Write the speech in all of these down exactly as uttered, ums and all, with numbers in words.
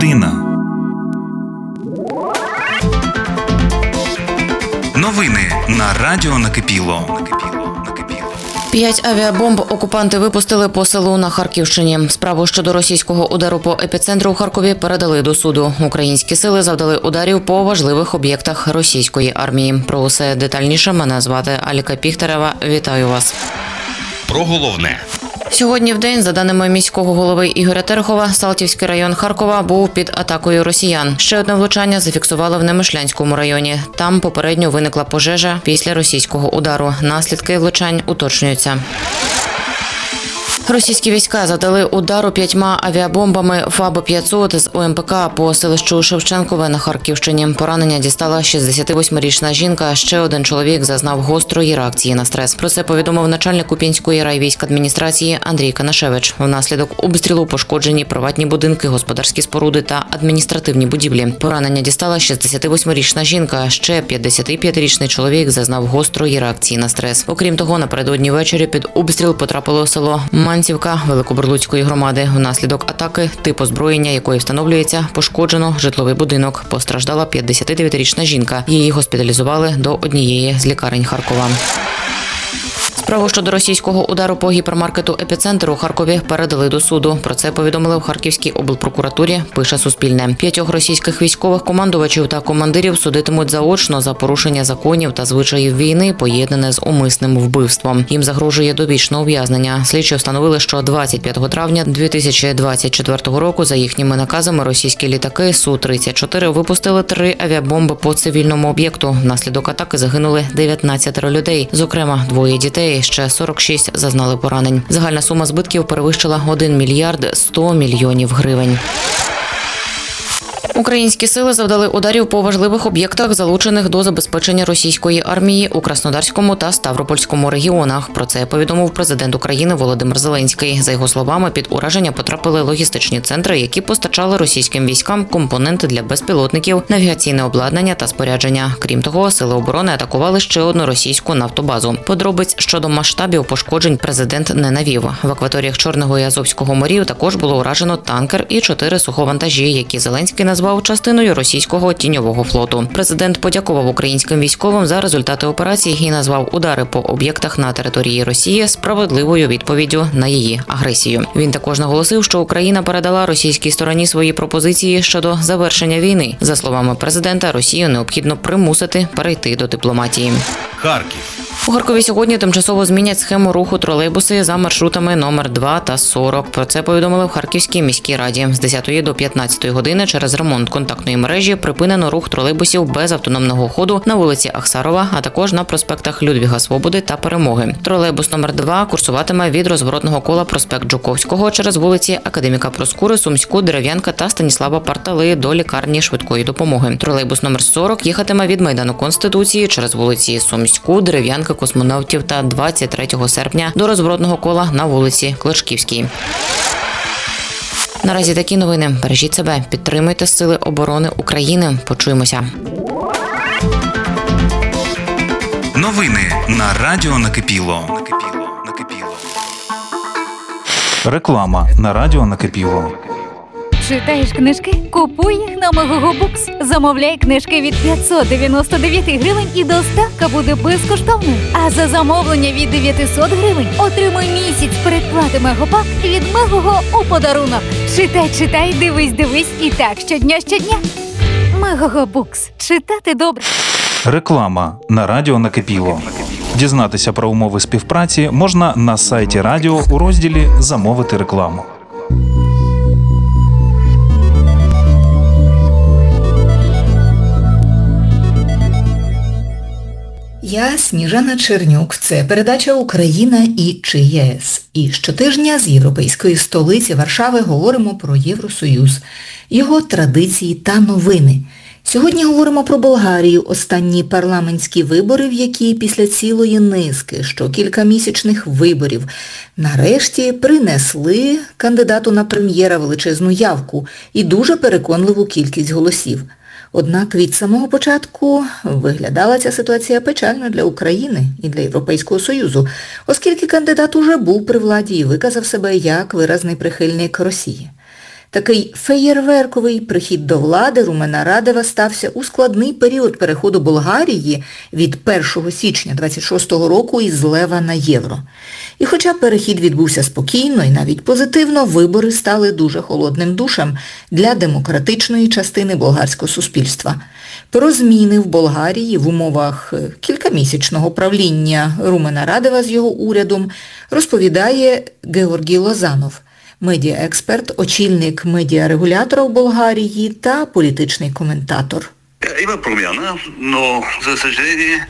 Людина. Новини на Радіо Накипіло. П'ять авіабомб окупанти випустили по селу на Харківщині. Справу щодо російського удару по епіцентру у Харкові передали до суду. Українські сили завдали ударів по важливих об'єктах російської армії. Про усе детальніше мене звати Аліка Піхтерева. Вітаю вас. Про головне. Сьогодні в день, за даними міського голови Ігоря Терехова, Салтівський район Харкова був під атакою росіян. Ще одне влучання зафіксували в Немишлянському районі. Там попередньо виникла пожежа після російського удару. Наслідки влучань уточнюються. Російські війська завдали удару п'ятьма авіабомбами ФАБ п'ятсот з ОМПК по селищу Шевченкове на Харківщині. Поранення дістала шістдесятивосьмирічна жінка. Ще один чоловік зазнав гострої реакції на стрес. Про це повідомив начальник Куп'янської райвійськадміністрації Андрій Канашевич. Внаслідок обстрілу пошкоджені приватні будинки, господарські споруди та адміністративні будівлі. Поранення дістала шістдесятивосьмирічна жінка. Ще п'ятдесятип'ятирічний чоловік зазнав гострої реакції на стрес. Окрім того, напередодні ввечері під обстріл потрапило село Манцівка Великобурлуцької громади. Внаслідок атаки, тип озброєння якої встановлюється, пошкоджено житловий будинок. Постраждала п'ятдесятидев'ятирічна жінка. Її госпіталізували до однієї з лікарень Харкова. Справу щодо російського удару по гіпермаркету «Епіцентр» у Харкові передали до суду. Про це повідомили в Харківській облпрокуратурі, пише Суспільне. П'ятьох російських військових командувачів та командирів судитимуть заочно за порушення законів та звичаїв війни, поєднане з умисним вбивством. Їм загрожує довічне ув'язнення. Слідчі встановили, що двадцять п'ятого травня дві тисячі двадцять четвертого року за їхніми наказами російські літаки Су тридцять чотири випустили три авіабомби по цивільному об'єкту. Внаслідок атаки загинули дев'ятнадцять людей, зокрема двоє дітей. Ще сорок шість зазнали поранень. Загальна сума збитків перевищила один мільярд сто мільйонів гривень. Українські сили завдали ударів по важливих об'єктах, залучених до забезпечення російської армії у Краснодарському та Ставропольському регіонах. Про це повідомив президент України Володимир Зеленський. За його словами, під ураження потрапили логістичні центри, які постачали російським військам компоненти для безпілотників, навігаційне обладнання та спорядження. Крім того, сили оборони атакували ще одну російську нафтобазу. Подробиць щодо масштабів пошкоджень президент не навів. В акваторіях Чорного і Азовського морів також було уражено танкер і чотири суховантажі, які Зеленський назвав частиною російського тіньового флоту. Президент подякував українським військовим за результати операції і назвав удари по об'єктах на території Росії справедливою відповіддю на її агресію. Він також наголосив, що Україна передала російській стороні свої пропозиції щодо завершення війни. За словами президента, Росію необхідно примусити перейти до дипломатії. Харків. У Харкові сьогодні тимчасово змінять схему руху тролейбуси за маршрутами номер два та сорок. Про це повідомили в Харківській міській раді. З десятої до п'ятнадцятої години через ремонт контактної мережі припинено рух тролейбусів без автономного ходу на вулиці Ахсарова, а також на проспектах Людвіга Свободи та Перемоги. Тролейбус номер два курсуватиме від розворотного кола проспект Жуковського через вулиці Академіка Проскури, Сумську, Дерев'янка та Станіслава Партали до лікарні швидкої допомоги. Тролейбус номер сорок їхатиме від Майдану Конституції через вулиці Сумську, Дерев'янка, Космонавтів та двадцять третього серпня до розворотного кола на вулиці Клочківській. Наразі такі новини. Бережіть себе, підтримуйте Сили оборони України. Почуємося. Новини на Радіо Накипіло. Реклама на Радіо Накипіло. Читаєш книжки? Купуй їх на Мегагобукс. Замовляй книжки від п'ятсот дев'яносто дев'ять гривень і доставка буде безкоштовною. А за замовлення від дев'ятсот гривень отримуй місяць передплати Мегапак від Мегого у подарунок. Читай, читай, дивись, дивись і так щодня, щодня. Мегагобукс. Читати добре. Реклама на Радіо Накипіло. Дізнатися про умови співпраці можна на сайті радіо у розділі «Замовити рекламу». Я Сніжана Чернюк. Це передача «Україна і чи ЄС». І щотижня з європейської столиці Варшави говоримо про Євросоюз, його традиції та новини. Сьогодні говоримо про Болгарію, останні парламентські вибори, в які після цілої низки щокількамісячних виборів нарешті принесли кандидату на прем'єра величезну явку і дуже переконливу кількість голосів. Однак від самого початку виглядала ця ситуація печально для України і для Європейського Союзу, оскільки кандидат уже був при владі і виказав себе як виразний прихильник Росії. Такий феєрверковий прихід до влади Румена Радева стався у складний період переходу Болгарії від першого січня двадцять шостого року із лева на євро. І хоча перехід відбувся спокійно і навіть позитивно, вибори стали дуже холодним душем для демократичної частини болгарського суспільства. Про зміни в Болгарії в умовах кількамісячного правління Румена Радева з його урядом розповідає Георгій Лозанов, медіаексперт, очільник медіарегулятора в Болгарії та політичний коментатор. Има промяна, но, за съжаление,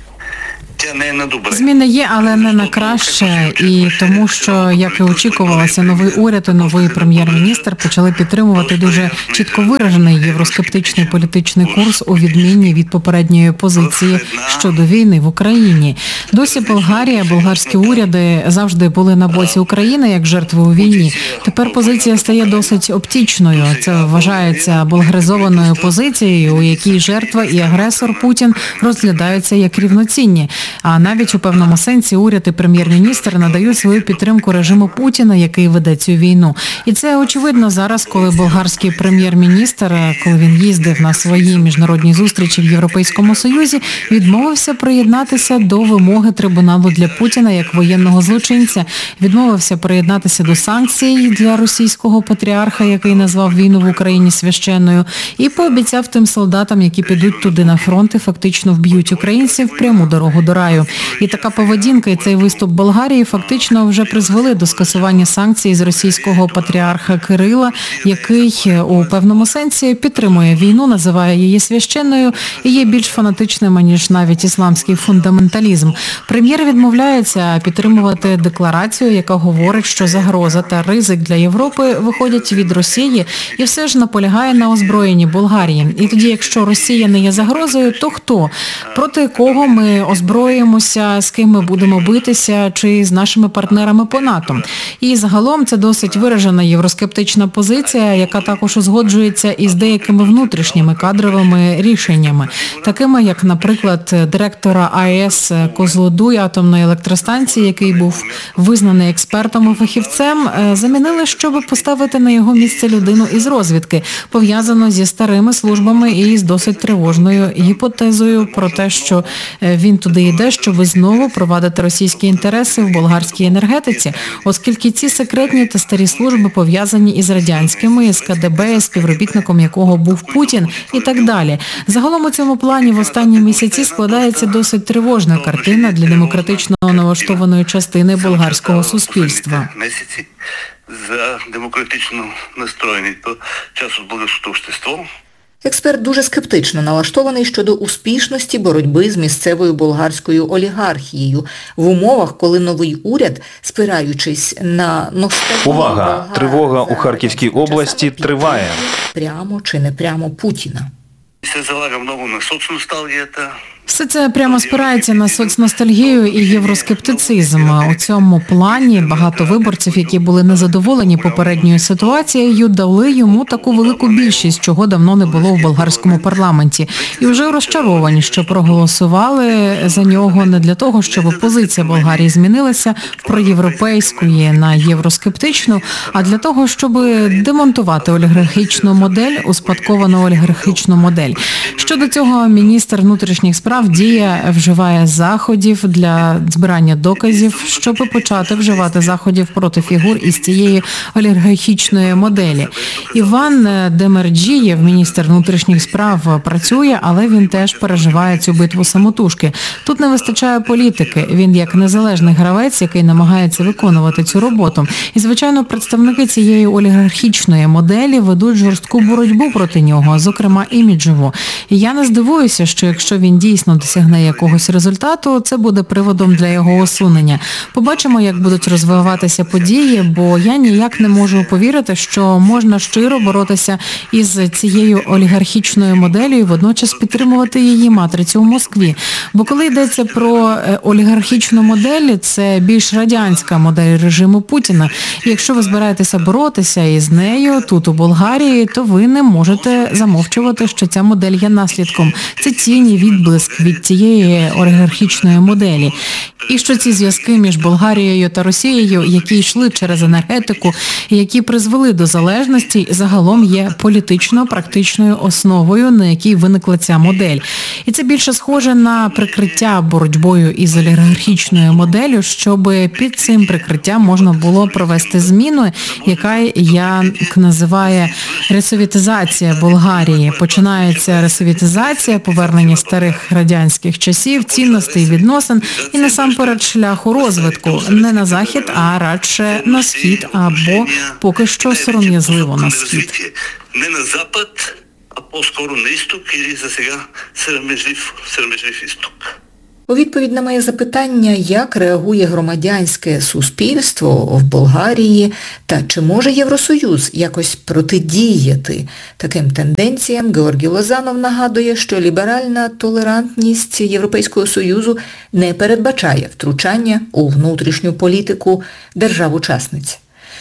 тя не е на добре. Зміни є, але не на краще, і тому що, як і очікувалося, новий уряд і новий прем'єр-міністр почали підтримувати дуже чітко виражений євроскептичний політичний курс у відміні від попередньої позиції щодо війни в Україні. Досі Болгарія, болгарські уряди завжди були на боці України як жертви у війні. Тепер позиція стає досить оптічною. Це вважається болгаризованою позицією, у якій жертва і агресор Путін розглядаються як рівноцінні. А навіть у певному сенсі уряд і прем'єр-міністр надають свою підтримку режиму Путіна, який веде цю війну. І це очевидно зараз, коли болгарський прем'єр-міністр, коли він їздив на свої міжнародні зустрічі в Європейському Союзі, відмовився приєднатися до вимоги трибуналу для Путіна як воєнного злочинця, відмовився приєднатися до санкцій для російського патріарха, який назвав війну в Україні священною, і пообіцяв тим солдатам, які підуть туди на фронт і фактично вб'ють українців, пряму дорогу до раю. І така поведінка і цей виступ Болгарії фактично вже призвели до скасування санкцій з російського патріарха Кирила, який у певному сенсі підтримує війну, називає її священною і є більш фанатичним, ніж навіть ісламський фундаменталізм. Прем'єр відмовляється підтримувати декларацію, яка говорить, що загроза та ризик для Європи виходять від Росії, і все ж наполягає на озброєнні Болгарії. І тоді, якщо Росія не є загрозою, то хто? Проти кого ми озброїмося, з ким ми будемо битися, чи з нашими партнерами по НАТО. І загалом це досить виражена євроскептична позиція, яка також узгоджується із деякими внутрішніми кадровими рішеннями, такими як, наприклад, директора АЕС Козлодуй атомної електростанції, який був визнаний експертом і фахівцем, замінили, щоб поставити на його місце людину із розвідки, пов'язану зі старими службами і з досить тривожною гіпотезою про те, що він туди йде, щоб знову провадити російські інтереси в болгарській енергетиці, оскільки ці секретні та старі служби пов'язані із радянськими, із КДБ, співробітником якого був Путін і так далі. Загалом у цьому плані в останні місяці складається досить тривожна картина для демократично налаштованої частини болгарського суспільства. Месеци за демократично настроєний то част від болгарського общества. Експерт дуже скептично налаштований щодо успішності боротьби з місцевою болгарською олігархією в умовах, коли новий уряд, спираючись на ностальгію Увага! болгар Тривога у за Харківській області триває. прямо чи не прямо Путіна. Се залага много на соцносталгията. Все це прямо спирається на соцностальгію і євроскептицизм. У цьому плані багато виборців, які були незадоволені попередньою ситуацією, дали йому таку велику більшість, чого давно не було в болгарському парламенті. І вже розчаровані, що проголосували за нього не для того, щоб позиція Болгарії змінилася в проєвропейської на євроскептичну, а для того, щоб демонтувати олігархічну модель, успадковану олігархічну модель. Щодо цього міністр внутрішніх справ Дія вживає заходів для збирання доказів, щоб почати вживати заходів проти фігур із цієї олігархічної моделі. Іван Демерджієв, міністр внутрішніх справ, працює, але він теж переживає цю битву самотужки. Тут не вистачає політики. Він як незалежний гравець, який намагається виконувати цю роботу. І, звичайно, представники цієї олігархічної моделі ведуть жорстку боротьбу проти нього, зокрема іміджово. І я не здивуюся, що якщо він дійсно досягне якогось результату, це буде приводом для його усунення. Побачимо, як будуть розвиватися події, бо я ніяк не можу повірити, що можна щиро боротися із цією олігархічною моделлю і водночас підтримувати її матрицю у Москві. Бо коли йдеться про олігархічну модель, це більш радянська модель режиму Путіна. І якщо ви збираєтеся боротися із нею тут у Болгарії, то ви не можете замовчувати, що ця модель є наслідком. Це тіні, відблиски відбік від цієї олігархічної моделі. І що ці зв'язки між Болгарією та Росією, які йшли через енергетику, і які призвели до залежності, загалом є політично-практичною основою, на якій виникла ця модель. І це більше схоже на прикриття боротьбою із олігархічною моделлю, щоб під цим прикриттям можна було провести зміну, яка як називає ресовітизація Болгарії. Починається ресовітизація, повернення старих радянських часів, цінностей, відносин і насамперед шляху розвитку не на захід, а радше на схід або поки що сором'язливо на схід. Не на запад, а по-скоро на істок, і за сега сиромежлив, сиромежлив істок. У відповідь на моє запитання, як реагує громадянське суспільство в Болгарії та чи може Євросоюз якось протидіяти таким тенденціям, Георгій Лозанов нагадує, що ліберальна толерантність Європейського Союзу не передбачає втручання у внутрішню політику держав-учасниць.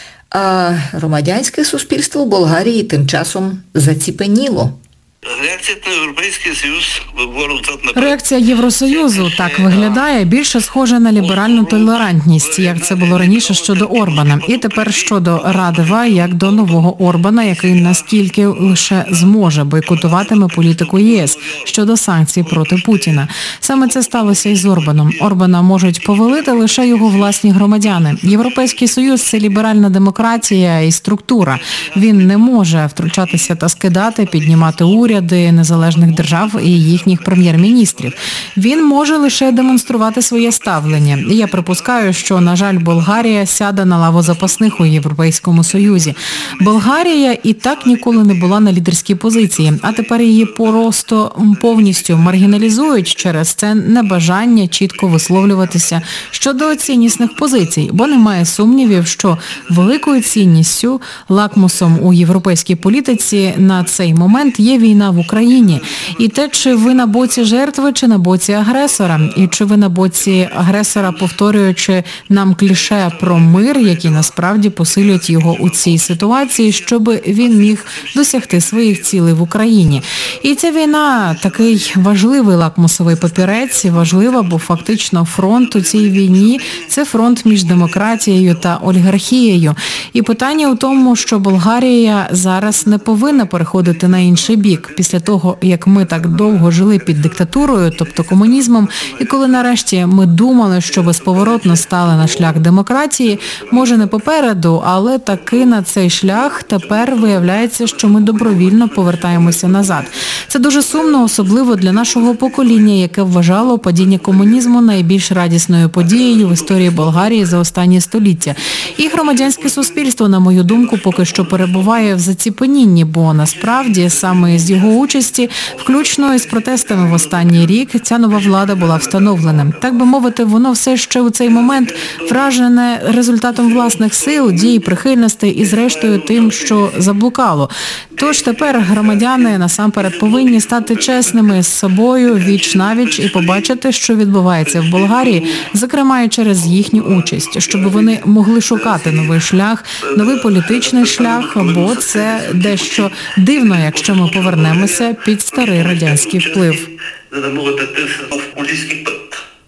А громадянське суспільство в Болгарії тим часом заціпеніло. Реакція на Європейський Союз говорить на Реакція Євросоюзу так виглядає, більше схожа на ліберальну толерантність, як це було раніше щодо Орбана. І тепер щодо Радева, як до нового Орбана, який наскільки лише зможе бойкотуватиме політику ЄС щодо санкцій проти Путіна. Саме це сталося і з Орбаном. Орбана можуть повелити лише його власні громадяни. Європейський Союз – це ліберальна демократія і структура. Він не може втручатися та скидати, піднімати уряд, незалежних держав і їхніх прем'єр-міністрів. Він може лише демонструвати своє ставлення. І я припускаю, що, на жаль, Болгарія сяде на лаву запасних у Європейському Союзі. Болгарія і так ніколи не була на лідерській позиції, а тепер її просто повністю маргіналізують через це небажання чітко висловлюватися щодо ціннісних позицій, бо немає сумнівів, що великою цінністю, лакмусом у європейській політиці на цей момент є війна в Україні. І те, чи ви на боці жертви, чи на боці агресора. І чи ви на боці агресора, повторюючи нам кліше про мир, які насправді посилюють його у цій ситуації, щоб він міг досягти своїх цілей в Україні. І ця війна такий важливий лакмусовий папірець, важлива, бо фактично фронт у цій війні – це фронт між демократією та олігархією. І питання у тому, що Болгарія зараз не повинна переходити на інший бік. Після того, як ми так довго жили під диктатурою, тобто комунізмом, і коли нарешті ми думали, що безповоротно стали на шлях демократії, може не попереду, але таки на цей шлях тепер виявляється, що ми добровільно повертаємося назад. Це дуже сумно, особливо для нашого покоління, яке вважало падіння комунізму найбільш радісною подією в історії Болгарії за останні століття. І громадянське суспільство, на мою думку, поки що перебуває в заціпенінні, бо насправді саме з його участі, включно із протестами в останній рік, ця нова влада була встановлена. Так би мовити, воно все ще у цей момент вражене результатом власних сил, дій, прихильностей і зрештою тим, що заблукало. Тож тепер громадяни насамперед повинні стати чесними з собою віч-навіч і побачити, що відбувається в Болгарії, зокрема і через їхню участь, щоб вони могли шукати новий шлях, новий політичний шлях, бо це дещо дивно, якщо ми повернемося під старий радянський вплив. За да могат да търсят нов политически път.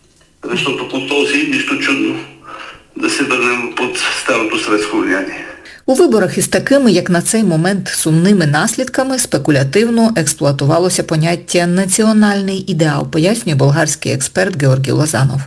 Защото по този нищо чудно да се върнем под старото съветско влияние. У виборах із такими, як на цей момент, сумними наслідками спекулятивно експлуатувалося поняття «національний ідеал», пояснює болгарський експерт Георгій Лозанов.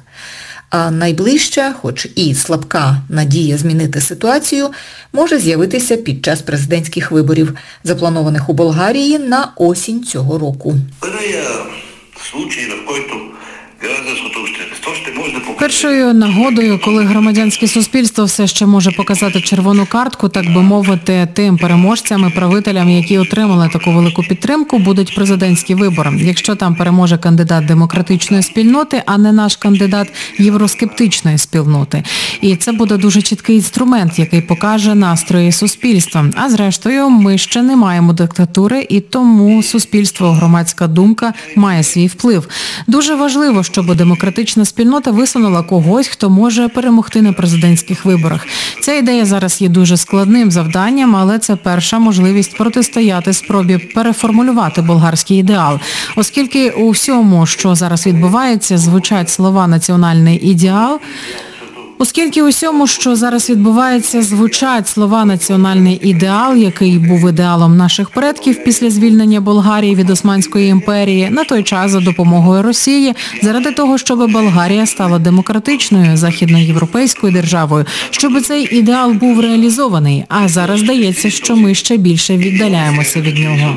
А найближча, хоч і слабка надія змінити ситуацію, може з'явитися під час президентських виборів, запланованих у Болгарії на осінь цього року. Първия случай, в който гражданското общество ще може да покаже... Першою нагодою, коли громадянське суспільство все ще може показати червону картку, так би мовити, тим переможцям і правителям, які отримали таку велику підтримку, будуть президентські вибори. Якщо там переможе кандидат демократичної спільноти, а не наш кандидат євроскептичної спільноти. І це буде дуже чіткий інструмент, який покаже настрої суспільства. А зрештою, ми ще не маємо диктатури, і тому суспільство, громадська думка має свій вплив. Дуже важливо, щоб демократична спільнота висунула когось, хто може перемогти на президентських виборах. Ця ідея зараз є дуже складним завданням, але це перша можливість протистояти спробі переформулювати болгарський ідеал. Оскільки у всьому, що зараз відбувається, звучать слова «національний ідеал», Оскільки усьому, що зараз відбувається, звучать слова «національний ідеал», який був ідеалом наших предків після звільнення Болгарії від Османської імперії, на той час за допомогою Росії, заради того, щоб Болгарія стала демократичною західноєвропейською державою, щоб цей ідеал був реалізований, а зараз здається, що ми ще більше віддаляємося від нього.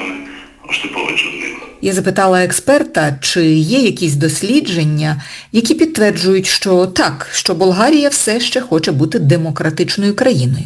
Я запитала експерта, чи є якісь дослідження, які підтверджують, що так, що Болгарія все ще хоче бути демократичною країною.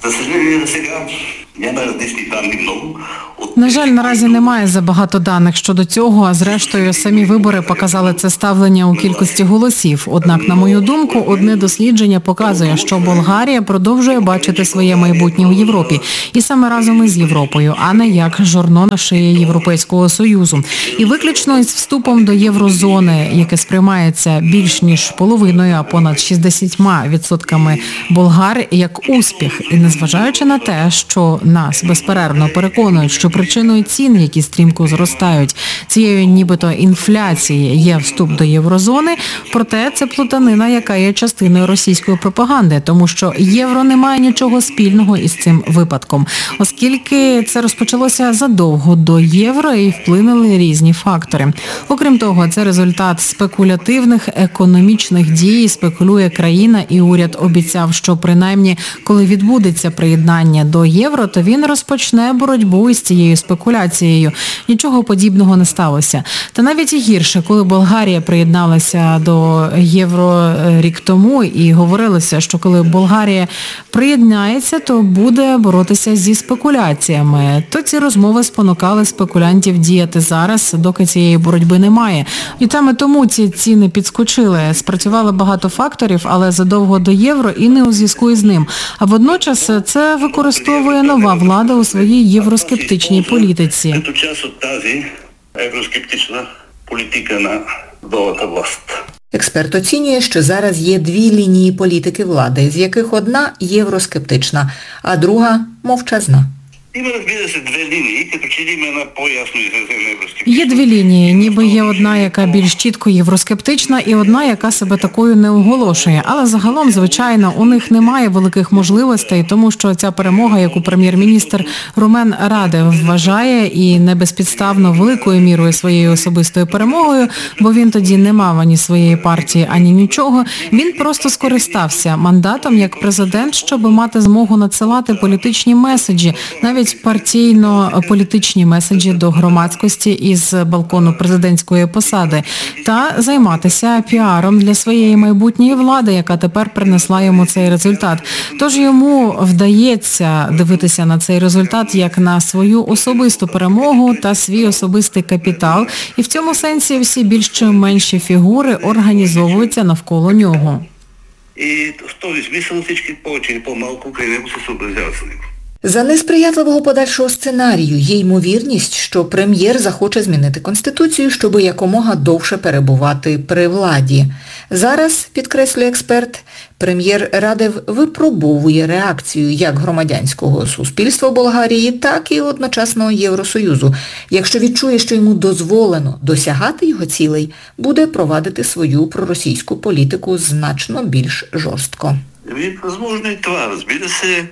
На жаль, наразі немає забагато даних щодо цього, а зрештою самі вибори показали це ставлення у кількості голосів. Однак, на мою думку, одне дослідження показує, що Болгарія продовжує бачити своє майбутнє у Європі. І саме разом із Європою, а не як жорно на шиї Європейського Союзу. І виключно із вступом до єврозони, яке сприймається більш ніж половиною, а понад шістдесятьма відсотками болгар, як успіх. І незважаючи на те, що нас безперервно переконують, що причиною цін, які стрімко зростають, цією нібито інфляції є вступ до єврозони, проте це плутанина, яка є частиною російської пропаганди, тому що євро не має нічого спільного із цим випадком, оскільки це розпочалося задовго до євро і вплинули різні фактори. Окрім того, це результат спекулятивних економічних дій, спекулює країна, і уряд обіцяв, що принаймні, коли відбудеться приєднання до євро, то він розпочне боротьбу із цією спекуляцією. Нічого подібного не сталося. Та навіть і гірше, коли Болгарія приєдналася до євро рік тому і говорилося, що коли Болгарія приєднається, то буде боротися зі спекуляціями. То ці розмови спонукали спекулянтів діяти зараз, доки цієї боротьби немає. І саме тому ці ціни підскочили. Спрацювало багато факторів, але задовго до євро і не у зв'язку із ним. А водночас це використовує нова влада у своїй євроскептичній політиці. Като част от тази евроскептична політика на новата власт. Експерт оцінює, що зараз є дві лінії політики влади, з яких одна євроскептична, а друга мовчазна. Има, разбира се, две линии, като че ли има една по-ясно изразена евроскептична. Є дві лінії, ніби є одна, яка більш чітко євроскептична, і одна, яка себе такою не оголошує. Але загалом, звичайно, у них немає великих можливостей, тому що ця перемога, яку прем'єр-міністр Румен Радев вважає і не безпідставно великою мірою своєю особистою перемогою, бо він тоді не мав ані своєї партії, ані нічого, він просто скористався мандатом як президент, щоб мати змогу надсилати політичні меседжі, навіть партійно-політичні меседжі до громадськості із балкону президентської посади та займатися піаром для своєї майбутньої влади, яка тепер принесла йому цей результат. Тож йому вдається дивитися на цей результат як на свою особисту перемогу та свій особистий капітал, і в цьому сенсі всі більш чи менші фігури організовуються навколо нього. І в този смисъл всички повече или по-малко край него се съобразяват с него. За несприятливого подальшого сценарію є ймовірність, що прем'єр захоче змінити Конституцію, щоб якомога довше перебувати при владі. Зараз, підкреслює експерт, прем'єр Радев випробовує реакцію як громадянського суспільства Болгарії, так і одночасно Євросоюзу. Якщо відчує, що йому дозволено досягати його цілей, буде провадити свою проросійську політику значно більш жорстко. Можливо, і това, розбира се.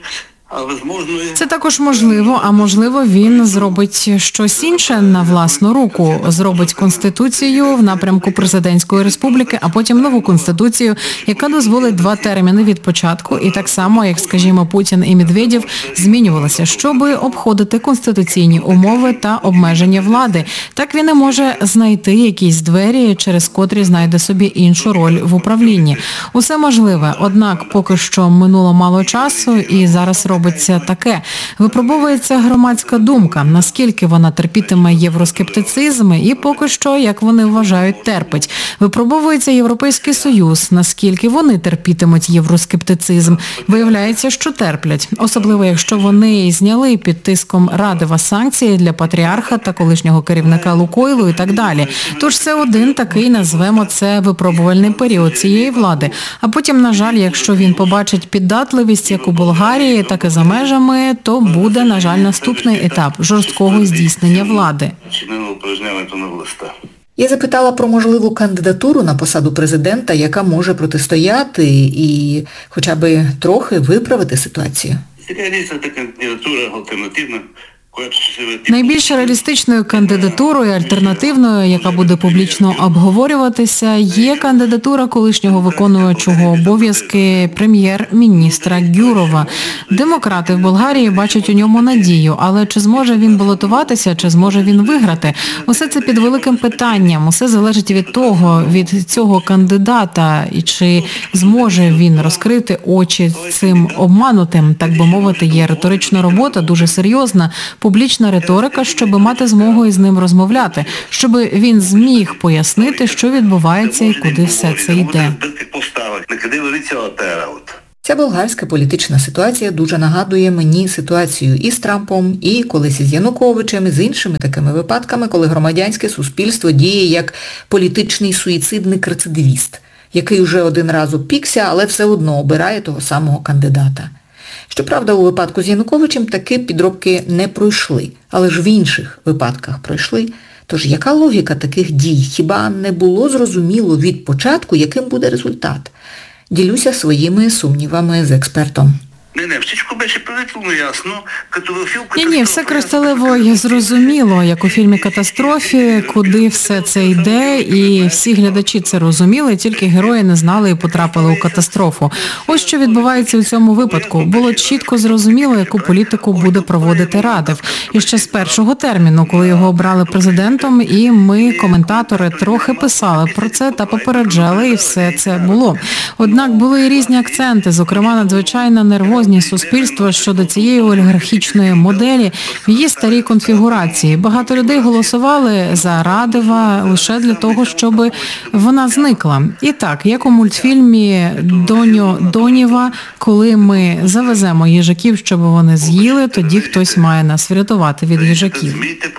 Це також можливо, а можливо він зробить щось інше на власну руку. Зробить конституцію в напрямку президентської республіки, а потім нову конституцію, яка дозволить два терміни від початку. І так само, як, скажімо, Путін і Медведєв змінювалися, щоб обходити конституційні умови та обмеження влади. Так він і може знайти якісь двері, через котрі знайде собі іншу роль в управлінні. Усе можливе, однак поки що минуло мало часу і зараз робить робиться таке. Випробовується громадська думка, наскільки вона терпітиме євроскептицизм і поки що, як вони вважають, терпить. Випробовується Європейський Союз, наскільки вони терпітимуть євроскептицизм. Виявляється, що терплять. Особливо, якщо вони зняли під тиском Радива санкції для патріарха та колишнього керівника Лукойлу і так далі. Тож це один такий, назвемо це, випробувальний період цієї влади. А потім, на жаль, якщо він побачить піддатливість як у Болгарії, так і за межами, то буде, на жаль, наступний етап жорсткого здійснення влади. Чинено упражняването на властта. Я запитала про можливу кандидатуру на посаду президента, яка може протистояти і хоча б трохи виправити ситуацію. Сега единствената кандидатура альтернативна, която ще се върти. Найбільш реалістичною кандидатурою, альтернативною, яка буде публічно обговорюватися, є кандидатура колишнього виконуючого обов'язки прем'єр-міністра Гюрова. Демократи в Болгарії бачать у ньому надію, але чи зможе він балотуватися, чи зможе він виграти? Усе це під великим питанням, усе залежить від того, від цього кандидата, і чи зможе він розкрити очі цим обманутим, так би мовити, є риторична робота, дуже серйозна, публічна риторика, щоб мати змогу із ним розмовляти, щоб він зміг пояснити, що відбувається і куди все це йде. Ця болгарська політична ситуація дуже нагадує мені ситуацію і з Трампом, і колись із Януковичем, і з іншими такими випадками, коли громадянське суспільство діє як політичний суїцидник-рецидивіст, який вже один раз опікся, але все одно обирає того самого кандидата. Щоправда, у випадку з Януковичем таки підробки не пройшли, але ж в інших випадках пройшли. Тож яка логіка таких дій? Хіба не було зрозуміло від початку, яким буде результат? Ділюся своїми сумнівами з експертом. Не, не, всичко беше предварително ясно, като във филм Ні, ні, все кришталево і зрозуміло, як у фільмі «Катастрофі», куди все це йде, і всі глядачі це розуміли, тільки герої не знали і потрапили у катастрофу. Ось що відбувається у цьому випадку. Було чітко зрозуміло, яку політику буде проводити Радив. І ще з першого терміну, коли його обрали президентом, і ми, коментатори, трохи писали про це та попереджали, і все це було. Однак були і різні акценти, зокрема, надзвичайно нервозні суспільства щодо цієї олігархічної моделі в її старій конфігурації. Багато людей голосували за Радива лише для того, щоб вона зникла. І так, як у мультфільмі «Доньо Доніва», коли ми завеземо їжаків, щоб вони з'їли, тоді хтось має нас врятувати від їжаків.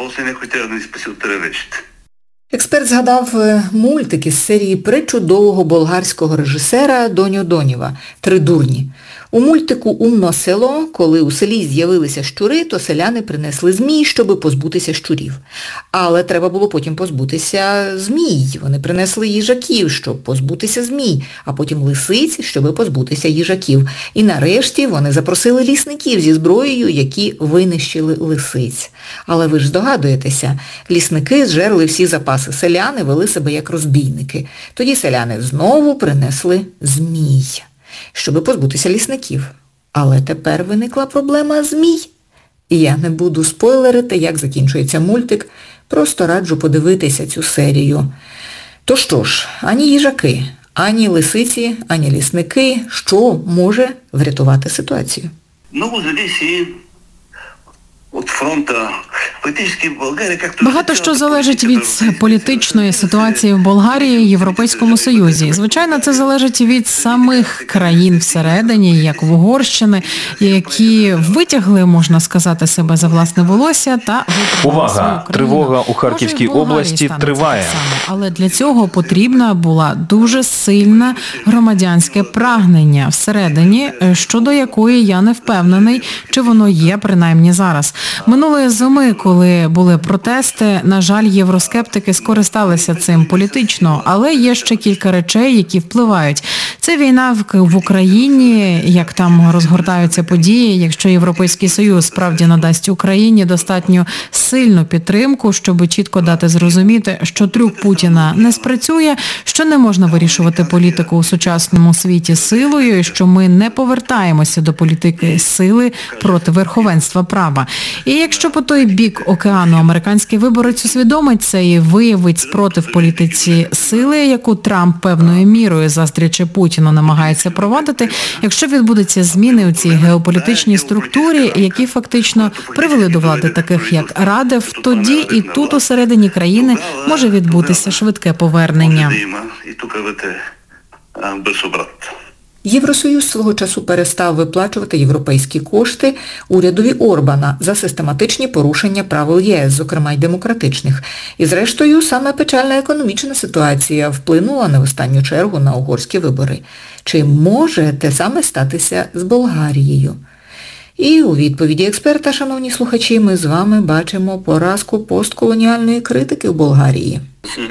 Експерт згадав мультик із серії причудового болгарського режисера Доньо Доніва «Три дурні». У мультику «Умно село», коли у селі з'явилися щури, то селяни принесли змій, щоб позбутися щурів. Але треба було потім позбутися змій. Вони принесли їжаків, щоб позбутися змій, а потім лисиць, щоб позбутися їжаків. І нарешті вони запросили лісників зі зброєю, які винищили лисиць. Але ви ж здогадуєтеся, лісники зжерли всі запаси, селяни вели себе як розбійники. Тоді селяни знову принесли змій, щоб позбутися лісників. Але тепер виникла проблема змій. І я не буду спойлерити, як закінчується мультик, просто раджу подивитися цю серію. То що ж, ані їжаки, ані лисиці, ані лісники, що може врятувати ситуацію? Много зависит від фронту. Багато що залежить від політичної ситуації в Болгарії і Європейському Союзі. Звичайно, це залежить від самих країн всередині, як в Угорщини, які витягли, можна сказати, себе за власне волосся та Увага! свою країну. Тривога у Харківській Може, і в Болгарії області станеться триває. так само. Але для цього потрібна була дуже сильна громадянське прагнення всередині, щодо якої я не впевнений, чи воно є принаймні зараз. Минулої зими, коли були протести, на жаль, євроскептики скористалися цим політично, але є ще кілька речей, які впливають. Це війна в, в Україні, як там розгортаються події, якщо Європейський Союз справді надасть Україні достатньо сильну підтримку, щоб чітко дати зрозуміти, що трюк Путіна не спрацює, що не можна вирішувати політику у сучасному світі силою, і що ми не повертаємося до політики сили проти верховенства права. І якщо по той бік бік океану американський виборець усвідомить це і виявить спротив політиці сили, яку Трамп певною мірою, заздрячи Путіну, намагається провадити, якщо відбудуться зміни у цій геополітичній структурі, які фактично привели до влади таких, як Радев, тоді і тут усередині країни може відбутися швидке повернення. І тут бути без обрат. Євросоюз свого часу перестав виплачувати європейські кошти урядові Орбана за систематичні порушення правил ЄС, зокрема й демократичних. І зрештою, саме печальна економічна ситуація вплинула не в останню чергу на угорські вибори. Чи може те саме статися з Болгарією? І у відповіді експерта, шановні слухачі, ми з вами бачимо поразку постколоніальної критики в Болгарії.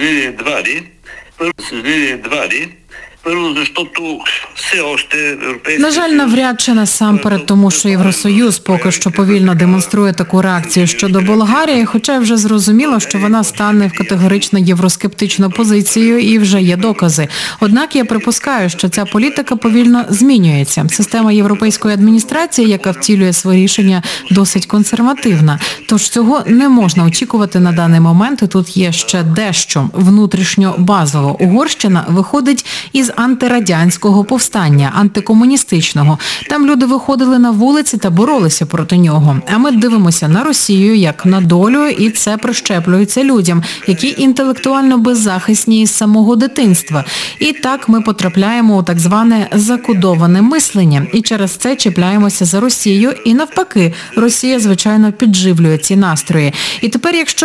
На жаль, навряд чи насамперед тому, що Євросоюз поки що повільно демонструє таку реакцію щодо Болгарії, хоча вже зрозуміло, що вона стане в категорично євроскептичну позицію і вже є докази. Однак я припускаю, що ця політика повільно змінюється. Система європейської адміністрації, яка втілює свої рішення, досить консервативна. Тож цього не можна очікувати на даний момент, і тут є ще дещо внутрішньо базово. Угорщина виходить із антирадянського повстання, антикомуністичного. Там люди виходили на вулиці та боролися проти нього. А ми дивимося на Росію як на долю, і це прищеплюється людям, які інтелектуально беззахисні із самого дитинства. І так ми потрапляємо у так зване закодоване мислення. І через це чіпляємося за Росію. І навпаки, Росія, звичайно, підживлює ці настрої. І тепер, якщо